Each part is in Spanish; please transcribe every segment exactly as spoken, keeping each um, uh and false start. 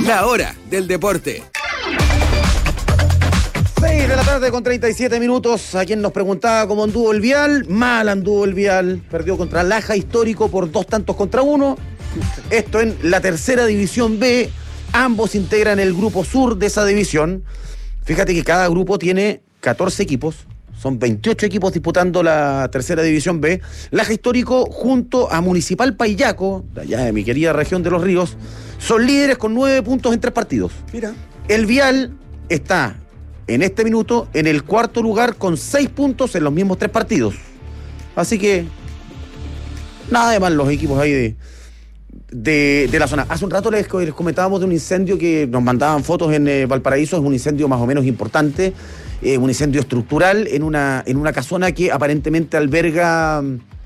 La hora del deporte. seis de la tarde con treinta y siete minutos. A quien nos preguntaba cómo anduvo el Vial, mal anduvo el Vial. Perdió contra Laja Histórico por dos tantos contra uno. Esto en la tercera división B. Ambos integran el grupo sur de esa división. Fíjate que cada grupo tiene catorce equipos. Son veintiocho equipos disputando la tercera división B. Laja Histórico junto a Municipal Paillaco, de allá de mi querida región de Los Ríos, son líderes con nueve puntos en tres partidos. Mira. El Vial está en este minuto en el cuarto lugar con seis puntos en los mismos tres partidos. Así que nada de mal los equipos ahí de, de, de la zona. Hace un rato les, les comentábamos de un incendio que nos mandaban fotos en eh, Valparaíso. Es un incendio más o menos importante. Eh, un incendio estructural en una, en una casona que aparentemente alberga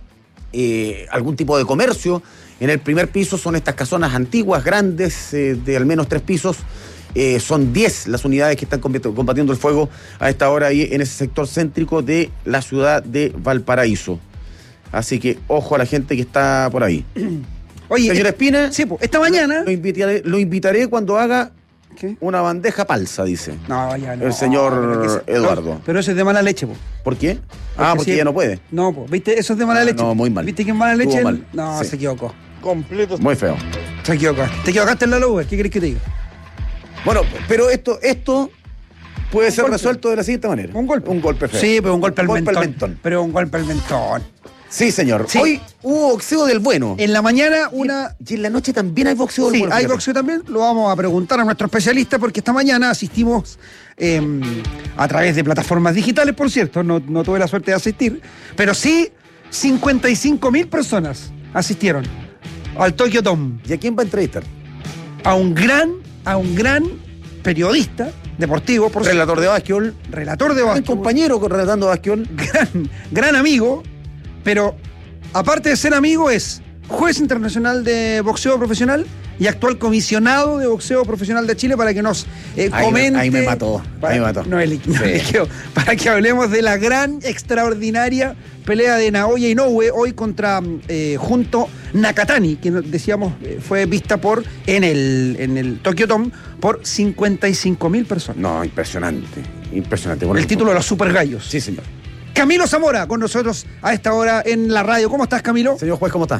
eh, algún tipo de comercio. En el primer piso son estas casonas antiguas, grandes, eh, de al menos tres pisos. Eh, son diez las unidades que están combatiendo el fuego a esta hora ahí en ese sector céntrico de la ciudad de Valparaíso. Así que ojo a la gente que está por ahí. Oye, señor Espina, sí, pues, esta mañana lo invitaré, lo invitaré cuando haga ¿qué? Una bandeja palsa, dice. No, ya no. El señor pero Eduardo. No, pero eso es de mala leche, po. ¿Por qué? Ah, porque, porque si, ya no puede. No, pues, ¿viste? Eso es de mala ah, leche. No, muy mal. ¿Viste que es mala leche? Estuvo mal. No, sí. se equivocó. Completo. Muy feo. Se equivocó. Te equivocaste en la luz, ¿qué querés que te diga? Bueno, pero esto, esto puede un ser golpe. resuelto de la siguiente manera. Un golpe. Un golpe feo. Sí, pero un golpe al golpe mentón. al mentón. Pero un golpe al mentón. Sí, señor. Sí. Hoy hubo boxeo del bueno. En la mañana una... Y en la noche también hay boxeo del Sí, bueno. hay fíjate. boxeo también. Lo vamos a preguntar a nuestro especialista porque esta mañana asistimos eh, a través de plataformas digitales, por cierto. No, no tuve la suerte de asistir. Pero sí, cincuenta y cinco mil personas asistieron al Tokyo Dome. ¿Y a quién va a entrevistar? A un gran, a un gran periodista deportivo, por Relator de básquetbol. relator de Un básquetbol. compañero con relatando básquetbol. Gran, gran amigo, pero aparte de ser amigo es juez internacional de boxeo profesional y actual comisionado de boxeo profesional de Chile para que nos eh, Ahí me- comente. ahí me mató, Para, ahí me mató. No, el, no, Sí. el quedó. Para que hablemos de la gran, extraordinaria pelea de Naoya Inoue hoy contra eh, Junto Nakatani, que decíamos eh, fue vista por en el, en el Tokyo Dome por cincuenta y cinco mil personas. No, impresionante. Impresionante. Bueno, el título de los Super Gallos. Sí, señor. Camilo Zamora con nosotros a esta hora en la radio. ¿Cómo estás, Camilo? Señor juez, ¿cómo está?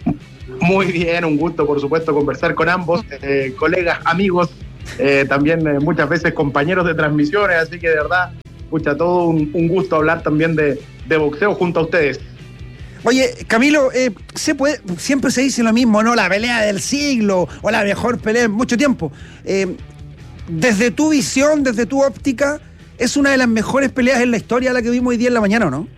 Muy bien, un gusto, por supuesto, conversar con ambos, eh, colegas, amigos, eh, también eh, muchas veces compañeros de transmisiones, así que de verdad, escucha, todo un, un gusto hablar también de, de boxeo junto a ustedes. Oye, Camilo, eh, se puede, siempre se dice lo mismo, ¿no? La pelea del siglo o la mejor pelea en mucho tiempo. Eh, desde tu visión, desde tu óptica, ¿es una de las mejores peleas en la historia la que vimos hoy día en la mañana, o no?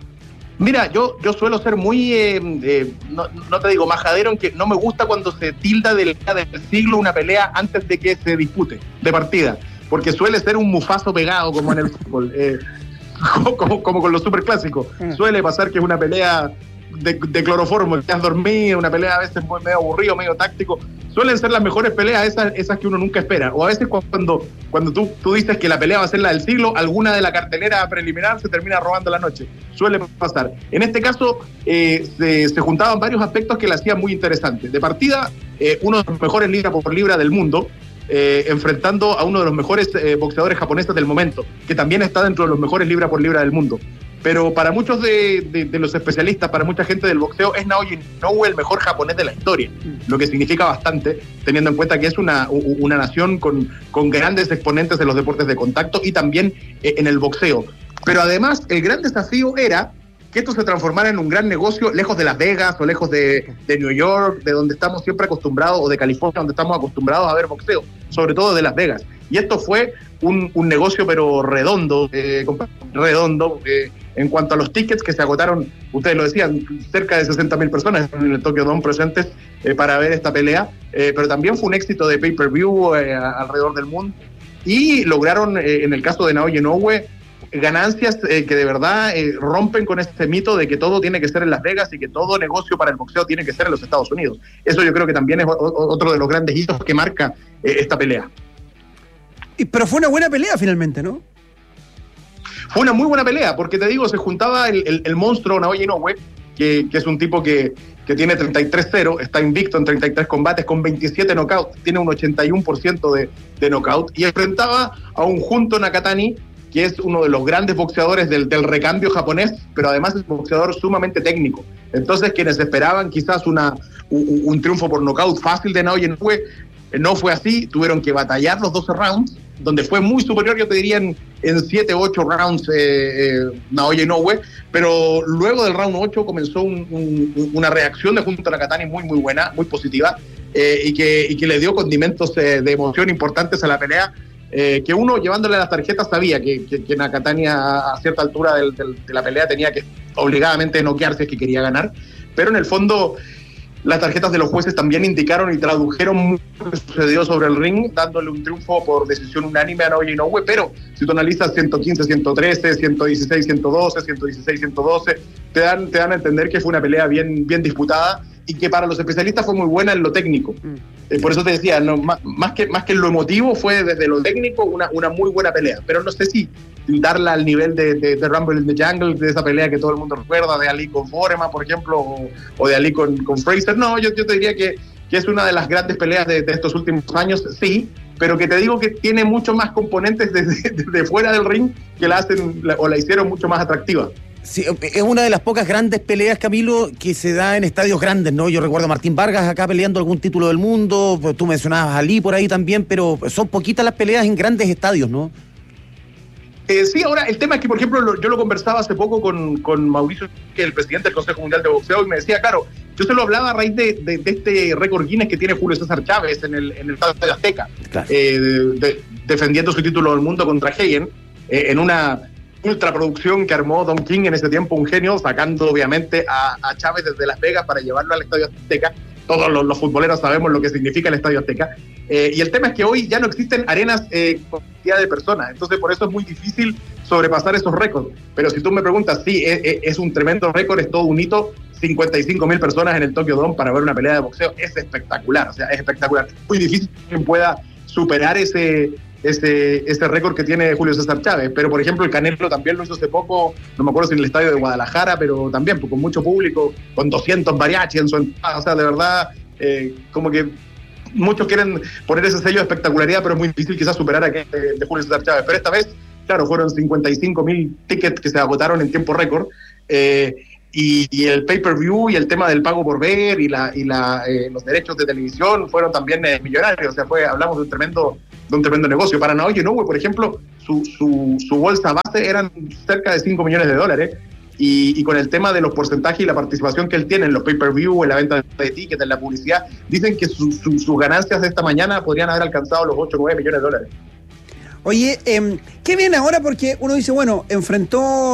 Mira, yo, yo suelo ser muy, eh, eh, no, no te digo majadero, en que no me gusta cuando se tilda de la del siglo una pelea antes de que se dispute de partida, porque suele ser un mufazo pegado como en el fútbol, eh, como, como, como con los superclásicos. Mm. Suele pasar que es una pelea de, de cloroformo, que has dormido, una pelea a veces muy, medio aburrido, medio táctico. Suelen ser las mejores peleas esas, esas que uno nunca espera. O a veces cuando, cuando tú, tú dices que la pelea va a ser la del siglo, alguna de la cartelera preliminar se termina robando la noche. Suele pasar. En este caso, eh, se, se juntaban varios aspectos que la hacían muy interesante. De partida, eh, uno de los mejores libra por libra del mundo, eh, enfrentando a uno de los mejores eh, boxeadores japoneses del momento, que también está dentro de los mejores libra por libra del mundo. Pero para muchos de, de, de los especialistas, para mucha gente del boxeo, es Naoya Inoue el mejor japonés de la historia, lo que significa bastante, teniendo en cuenta que es una, una nación con, con grandes exponentes de los deportes de contacto y también eh, en el boxeo. Pero además, el gran desafío era que esto se transformara en un gran negocio lejos de Las Vegas o lejos de, de New York, de donde estamos siempre acostumbrados, o de California, donde estamos acostumbrados a ver boxeo, sobre todo de Las Vegas. Y esto fue un, un negocio pero redondo, eh, redondo, eh, en cuanto a los tickets que se agotaron, ustedes lo decían, cerca de sesenta mil personas en el Tokyo Dome presentes eh, para ver esta pelea, eh, pero también fue un éxito de pay-per-view eh, alrededor del mundo, y lograron, eh, en el caso de Naoya Inoue, ganancias eh, que de verdad eh, rompen con este mito de que todo tiene que ser en Las Vegas y que todo negocio para el boxeo tiene que ser en los Estados Unidos. Eso yo creo que también es o- otro de los grandes hitos que marca eh, esta pelea. Y, pero fue una buena pelea finalmente, ¿no? Fue una muy buena pelea, porque te digo, se juntaba el, el, el monstruo Naoya Inoue, que, que es un tipo que, que tiene treinta y tres cero, está invicto en treinta y tres combates con veintisiete knockouts, tiene un ochenta y uno por ciento de, de knockout, y enfrentaba a un Junto Nakatani, que es uno de los grandes boxeadores del, del recambio japonés, pero además es un boxeador sumamente técnico. Entonces, quienes esperaban quizás una, un, un triunfo por knockout fácil de Naoya Inoue, no fue así, tuvieron que batallar los doce rounds, donde fue muy superior, yo te diría, en, en siete u ocho rounds eh, eh, Naoya Inoue, pero luego del round ocho comenzó un, un, una reacción de Junto Nakatani muy, muy buena, muy positiva, eh, y, que, y que le dio condimentos eh, de emoción importantes a la pelea, eh, que uno, llevándole las tarjetas, sabía que, que, que Nakatani a, a cierta altura del, del, de la pelea tenía que obligadamente noquear si es que quería ganar, pero en el fondo las tarjetas de los jueces también indicaron y tradujeron lo que sucedió sobre el ring, dándole un triunfo por decisión unánime a Naoya Inoue, pero si tú analizas ciento quince, ciento trece, ciento dieciséis, ciento doce, ciento dieciséis, ciento doce, te dan, te dan a entender que fue una pelea bien, bien disputada y que para los especialistas fue muy buena en lo técnico. Mm. Eh, por eso te decía, no, más, más, que, más que en lo emotivo, fue desde lo técnico una, una muy buena pelea, pero no sé si darla al nivel de, de, de Rumble in the Jungle, de esa pelea que todo el mundo recuerda, de Ali con Foreman, por ejemplo, o, o de Ali con, con Fraser. No, yo, yo te diría que, que es una de las grandes peleas de, de estos últimos años, sí, pero que te digo que tiene mucho más componentes desde, desde fuera del ring que la hacen o la hicieron mucho más atractiva. Sí, es una de las pocas grandes peleas, Camilo, que se da en estadios grandes, ¿no? Yo recuerdo a Martín Vargas acá peleando algún título del mundo, tú mencionabas a Ali por ahí también, pero son poquitas las peleas en grandes estadios, ¿no? Eh, sí, ahora el tema es que, por ejemplo, lo, yo lo conversaba hace poco con, con Mauricio, que es el presidente del Consejo Mundial de Boxeo, y me decía, claro, yo se lo hablaba a raíz de, de, de este récord Guinness que tiene Julio César Chávez en el, en el Estadio de Azteca, claro. eh, de, de, defendiendo su título del mundo contra Hagen, eh, en una ultraproducción que armó Don King en ese tiempo, un genio, sacando obviamente a, a Chávez desde Las Vegas para llevarlo al Estadio Azteca. Todos los, los futboleros sabemos lo que significa el Estadio Azteca. Eh, y el tema es que hoy ya no existen arenas eh, con cantidad de personas, entonces por eso es muy difícil sobrepasar esos récords. Pero si tú me preguntas, sí, es, es un tremendo récord, es todo un hito. cincuenta y cinco mil personas en el Tokyo Dome para ver una pelea de boxeo es espectacular, o sea, es espectacular. Muy difícil que pueda superar ese, ese, ese récord que tiene Julio César Chávez, pero por ejemplo el Canelo también lo hizo hace poco, no me acuerdo si en el estadio de Guadalajara, pero también pues, con mucho público, con doscientos mariachi en su entrada, o sea, de verdad, eh, como que muchos quieren poner ese sello de espectacularidad, pero es muy difícil quizás superar a aquel de, de Julio César Chávez, pero esta vez, claro, fueron cincuenta y cinco mil tickets que se agotaron en tiempo récord, eh, y, y el pay-per-view y el tema del pago por ver y, la, y la, eh, los derechos de televisión fueron también eh, millonarios, o sea, fue, hablamos de un tremendo de un tremendo negocio. Para Naoya Inoue, por ejemplo, su, su, su bolsa base eran cerca de cinco millones de dólares, y, y con el tema de los porcentajes y la participación que él tiene en los pay-per-view, en la venta de tickets, en la publicidad, dicen que su, su, sus ganancias de esta mañana podrían haber alcanzado los ocho o nueve millones de dólares. Oye, eh, ¿qué viene ahora? Porque uno dice, bueno, enfrentó